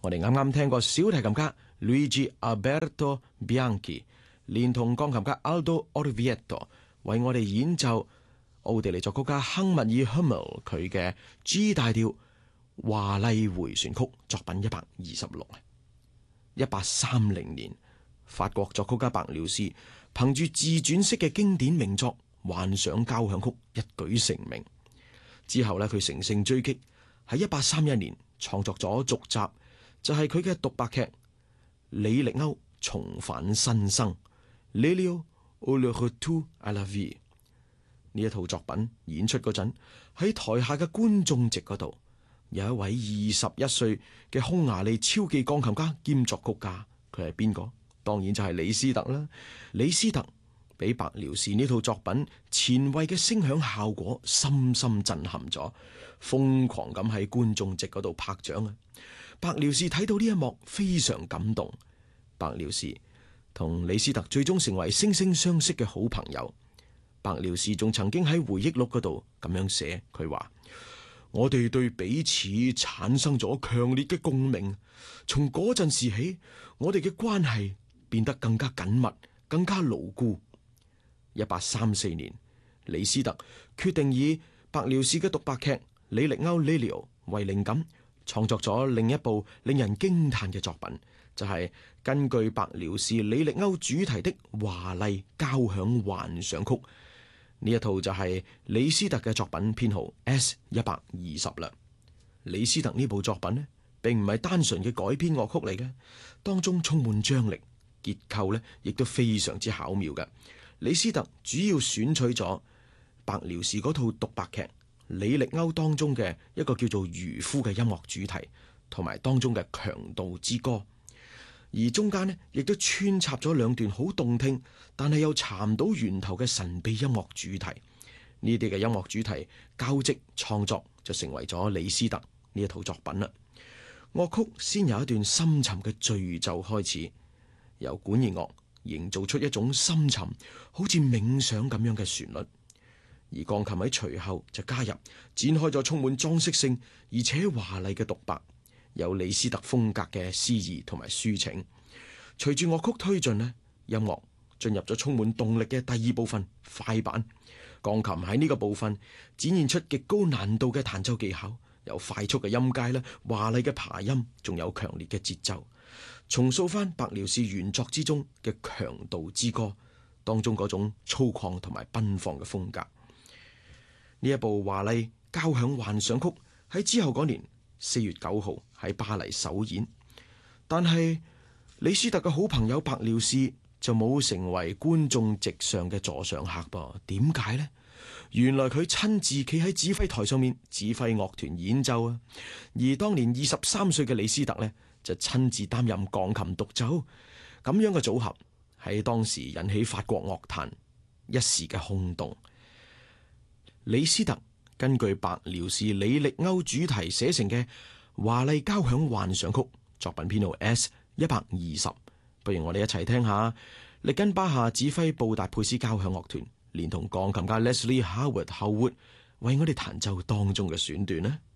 我哋啱啱聽過小提琴家 Luigi Alberto Bianchi 連同鋼琴家 Aldo Orvieto 為我哋演奏奧地利作曲家亨密爾 Hummel 佢嘅 G 大調華麗迴旋曲作品126。1830年，法國作曲家白遼士憑住自傳式嘅經典名作《幻想交響曲》一舉成名。之後呢，佢乘勝追擊，喺1831年創作咗續集，就係佢嘅獨白劇《李力歐重返新生》Lelio ou le retour à la vie。呢一套作品演出嗰陣，喺台下嘅觀眾席嗰度，有一位21歲嘅匈牙利超技鋼琴家兼作曲家，佢係邊個？當然就係李斯特啦。李斯特俾白遼士呢套作品前衛嘅聲響效果深深震撼咗，瘋狂咁喺觀眾席嗰度拍掌啊！白遼士睇到呢一幕非常感動。白遼士同李斯特最終成為惺惺相惜嘅好朋友。白遼士仲曾經喺回憶錄嗰度咁樣寫，佢話：我哋對彼此產生咗強烈嘅共鳴，從嗰陣時起，我哋嘅關係變得更加緊密，更加牢固。1834年，李斯特決定以白遼士嘅獨白劇《李力歐 Lelio》為靈感，創作咗另一部令人驚嘆嘅作品，就係根據白遼士李力歐主題的華麗交響幻想曲。呢一套就係李斯特嘅作品編號 S120 啦。李斯特呢部作品呢，並唔係單純嘅改編樂曲嚟嘅，當中充滿張力，結構呢亦都非常之巧妙嘅。李斯特主要選取咗白遼士嗰套獨白劇《李力歐》當中嘅一個叫做漁夫嘅音樂主題，同埋當中嘅強盜之歌。而中間呢，亦都穿插咗兩段好動聽，但係又查唔到源頭嘅神秘音樂主題。呢啲嘅音樂主題交織創作，就成為咗李斯特呢一套作品啦。樂曲先由一段深沉嘅序奏開始，由管弦樂營造出一種深沉，好似冥想咁樣嘅旋律。而鋼琴喺隨後就加入，展開咗充滿裝飾性而且華麗嘅獨白。有李斯特風格嘅詩意同埋抒情，隨住樂曲推進呢，音樂進入咗充滿動力嘅第二部分快板。鋼琴喺呢個部分展現出極高難度嘅彈奏技巧，有快速嘅音階啦、華麗嘅爬音，仲有強烈嘅節奏，重塑翻白遼士原作之中嘅強盜之歌當中嗰種粗獷同埋奔放嘅風格。呢一部華麗交響幻想曲喺之後嗰年4月9號喺巴黎首演，但係李斯特嘅好朋友白遼士就冇成為觀眾席上嘅座上客噃。點解呢？原來佢親自企喺指揮台上面指揮樂團演奏啊，而當年23歲嘅李斯特呢，就親自擔任鋼琴獨奏。咁樣嘅組合喺當時引起法國樂壇一時嘅轟動。李斯特根據白遼士李力歐主題寫成嘅華麗交響幻想曲作品編號 S120，不如我哋一齊聽下力根巴夏指揮布達佩斯交響樂團連同鋼琴家 Leslie Howard 後活為我哋彈奏當中嘅選段呢。